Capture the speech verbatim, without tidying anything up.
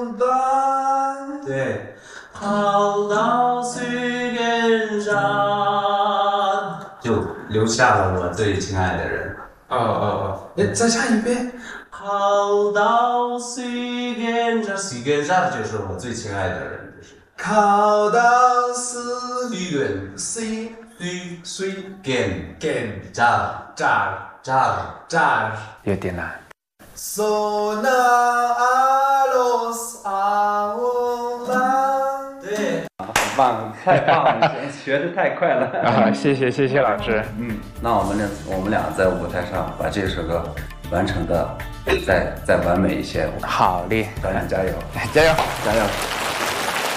梦断。 对，跑到水根上，就留下了我最亲爱的人。 哦哦哦，哎，再唱一遍。 跑到水根上，水根上就是我最亲爱的人，就是靠到死水根水水水根根扎扎扎扎。 有点难。 Sona a los abuelos。 对， 很棒，太棒了，学的太快了啊！谢谢谢谢老师。 嗯，那我们俩我们俩在舞台上把这首歌完成的再再完美一些。 好嘞， 咱俩加油， 加油！ 加油！